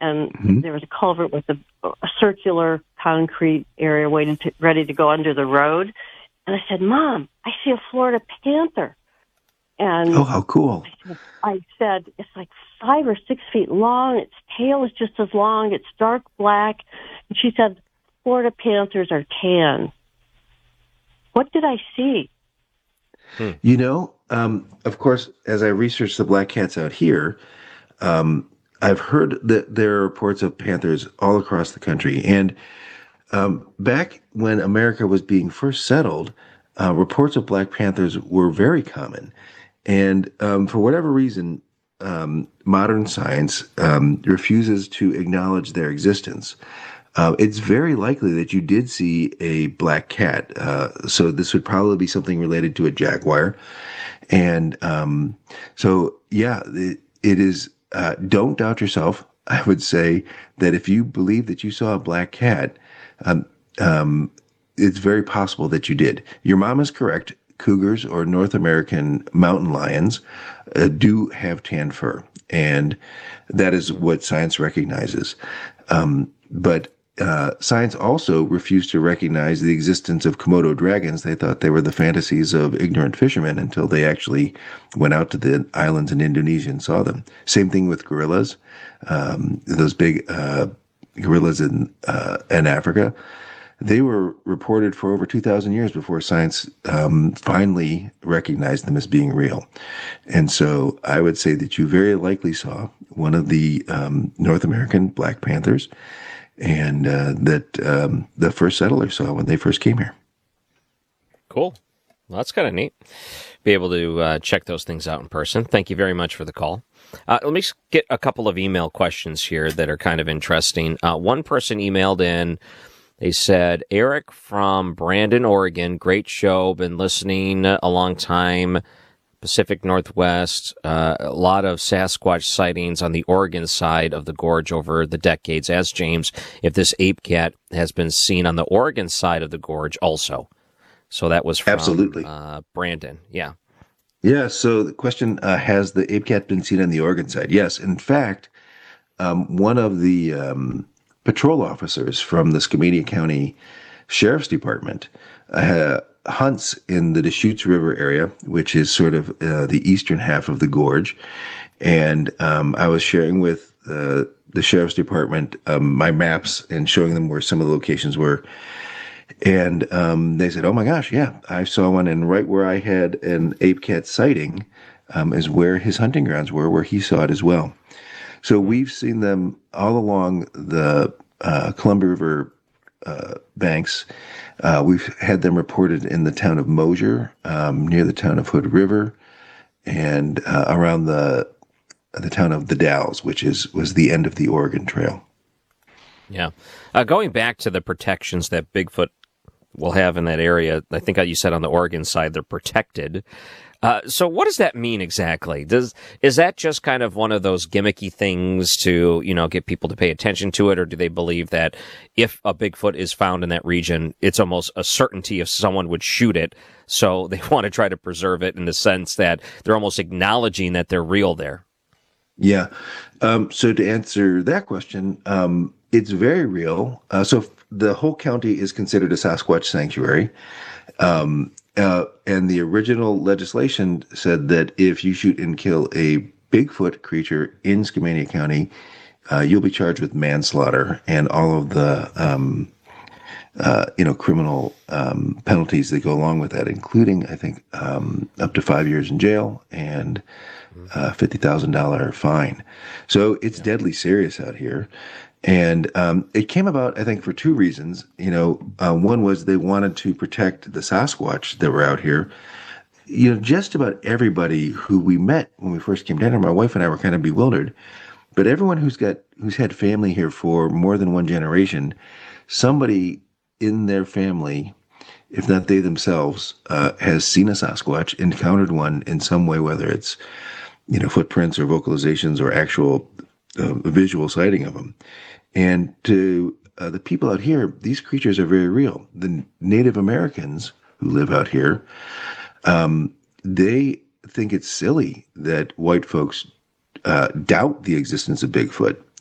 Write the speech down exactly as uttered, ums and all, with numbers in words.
and Mm-hmm. there was a culvert with a, a circular concrete area waiting to, ready to go under the road. And I said, Mom, I see a Florida panther. And Oh, how cool. I said, I said, it's like five or six feet long. Its tail is just as long. It's dark black. And she said, Florida panthers are tan. What did I see? Hmm. You know, um, of course, as I researched the black cats out here, um, I've heard that there are reports of panthers all across the country. And um, back when America was being first settled, uh, reports of black panthers were very common. And um, for whatever reason, um, modern science um, refuses to acknowledge their existence. Uh, it's very likely that you did see a black cat. Uh, so this would probably be something related to a jaguar. And um, so, yeah, it, it is, uh, don't doubt yourself. I would say that if you believe that you saw a black cat, um, um, it's very possible that you did. Your mom is correct. Cougars or North American mountain lions uh, do have tan fur. And that is what science recognizes. Um, but Uh, science also refused to recognize the existence of Komodo dragons. They thought they were the fantasies of ignorant fishermen until they actually went out to the islands in Indonesia and saw them. Same thing with gorillas. Um, those big uh, gorillas in uh, in Africa. They were reported for over two thousand years before science um, finally recognized them as being real. And so I would say that you very likely saw one of the um, North American black panthers, and uh, that um, the first settlers saw when they first came here. Cool. Well, that's kind of neat. Be able to uh, check those things out in person. Thank you very much for the call. Uh, let me just get a couple of email questions here that are kind of interesting. Uh, one person emailed in. They said, Eric from Brandon, Oregon, great show, been listening a long time, Pacific Northwest, uh, a lot of Sasquatch sightings on the Oregon side of the gorge over the decades. Ask James if this ape cat has been seen on the Oregon side of the gorge also. So that was from Absolutely. Uh, Brandon, yeah. Yeah, so the question, uh, has the ape cat been seen on the Oregon side? Yes, in fact, um, one of the um, patrol officers from the Skamania County Sheriff's Department uh, hunts in the Deschutes River area, which is sort of uh, the eastern half of the gorge. And um, I was sharing with uh, the Sheriff's Department um, my maps and showing them where some of the locations were. And um, they said, oh my gosh, yeah, I saw one. And right where I had an ape cat sighting um, is where his hunting grounds were, where he saw it as well. So we've seen them all along the uh, Columbia River uh, banks. Uh, we've had them reported in the town of Mosier, um, near the town of Hood River, and uh, around the the town of the Dalles, which is was the end of the Oregon Trail. Yeah. Uh, going back to the protections that Bigfoot will have in that area, I think you said on the Oregon side they're protected. Uh, so what does that mean exactly? Does is that just kind of one of those gimmicky things to, you know, get people to pay attention to it, or do they believe that if a Bigfoot is found in that region, it's almost a certainty if someone would shoot it, so they want to try to preserve it in the sense that they're almost acknowledging that they're real there? Yeah. Um, so to answer that question, um, it's very real. Uh, so the whole county is considered a Sasquatch sanctuary. Um, uh, and the original legislation said that if you shoot and kill a Bigfoot creature in Skamania County, uh, you'll be charged with manslaughter and all of the, um, uh, you know, criminal um, penalties that go along with that, including, I think, um, up to five years in jail and uh, fifty thousand dollars fine. So it's yeah. deadly serious out here. And um, it came about, I think, for two reasons. You know, uh, one was they wanted to protect the Sasquatch that were out here. You know, just about everybody who we met when we first came down here, my wife and I were kind of bewildered. But everyone who's got who's had family here for more than one generation, somebody in their family, if not they themselves, uh, has seen a Sasquatch, encountered one in some way, whether it's, you know, footprints or vocalizations or actual uh, visual sighting of them. And to uh, the people out here, these creatures are very real. The Native Americans who live out here, um, they think it's silly that white folks uh, doubt the existence of Bigfoot.